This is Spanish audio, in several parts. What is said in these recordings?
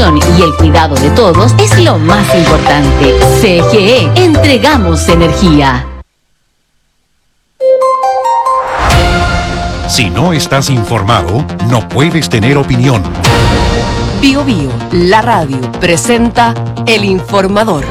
educación y el cuidado de todos es lo más importante. CGE, entregamos energía. Si no estás informado, no puedes tener opinión. Bio Bio, la radio, presenta El Informador.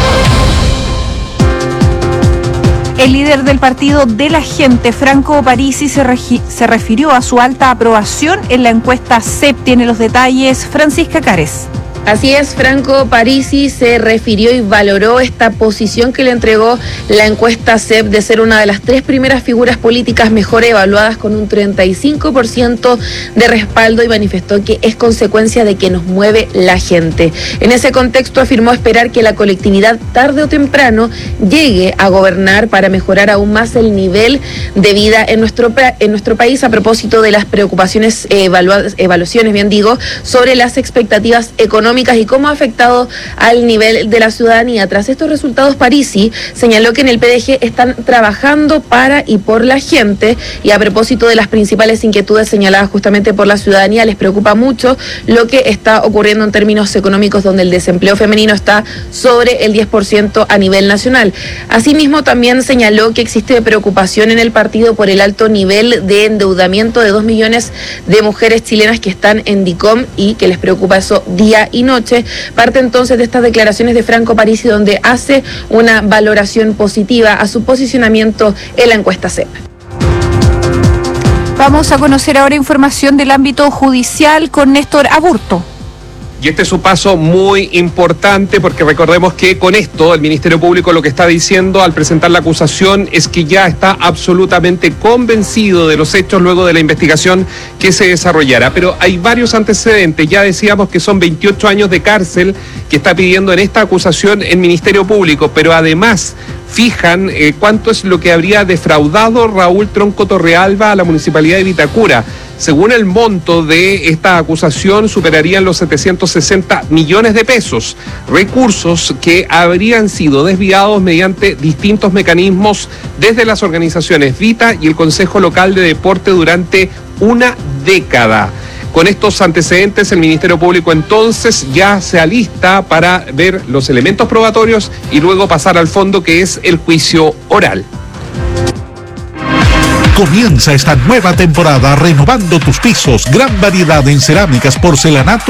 El líder del Partido de la Gente, Franco Parisi, se refirió a su alta aprobación en la encuesta CEP. Tiene los detalles Francisca Cares. Así es, Franco Parisi se refirió y valoró esta posición que le entregó la encuesta CEP de ser una de las 3 primeras figuras políticas mejor evaluadas con un 35% de respaldo y manifestó que es consecuencia de que nos mueve la gente. En ese contexto afirmó esperar que la colectividad tarde o temprano llegue a gobernar para mejorar aún más el nivel de vida en nuestro país a propósito de las preocupaciones, evaluaciones, sobre las expectativas económicas y cómo ha afectado al nivel de la ciudadanía. Tras estos resultados, Parisi señaló que en el PDG están trabajando para y por la gente, y a propósito de las principales inquietudes señaladas justamente por la ciudadanía, les preocupa mucho lo que está ocurriendo en términos económicos, donde el desempleo femenino está sobre el 10% a nivel nacional. Asimismo, también señaló que existe preocupación en el partido por el alto nivel de endeudamiento de 2 millones de mujeres chilenas que están en DICOM y que les preocupa eso día y noche. Parte entonces de estas declaraciones de Franco Parisi, donde hace una valoración positiva a su posicionamiento en la encuesta CEP. Vamos a conocer ahora información del ámbito judicial con Néstor Aburto. Y este es un paso muy importante porque recordemos que con esto el Ministerio Público lo que está diciendo al presentar la acusación es que ya está absolutamente convencido de los hechos luego de la investigación que se desarrollará. Pero hay varios antecedentes, ya decíamos que son 28 años de cárcel que está pidiendo en esta acusación el Ministerio Público, pero además fijan cuánto es lo que habría defraudado Raúl Tronco Torrealba a la Municipalidad de Vitacura. Según el monto de esta acusación, superarían los 760 millones de pesos, recursos que habrían sido desviados mediante distintos mecanismos desde las organizaciones Vita y el Consejo Local de Deporte durante una década. Con estos antecedentes, el Ministerio Público entonces ya se alista para ver los elementos probatorios y luego pasar al fondo, que es el juicio oral. Comienza esta nueva temporada renovando tus pisos. Gran variedad en cerámicas, porcelanato